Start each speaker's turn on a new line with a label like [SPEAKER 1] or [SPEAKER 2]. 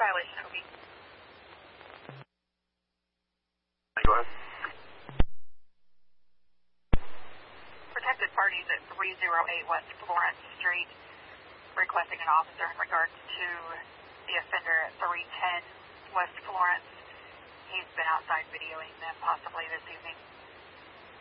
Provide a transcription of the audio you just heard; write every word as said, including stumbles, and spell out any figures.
[SPEAKER 1] violation, O B.
[SPEAKER 2] Go ahead.
[SPEAKER 1] Protected parties at three oh eight West Florence Street requesting an officer in regards to the offender at three ten West Florence. He's been outside videoing them possibly this evening.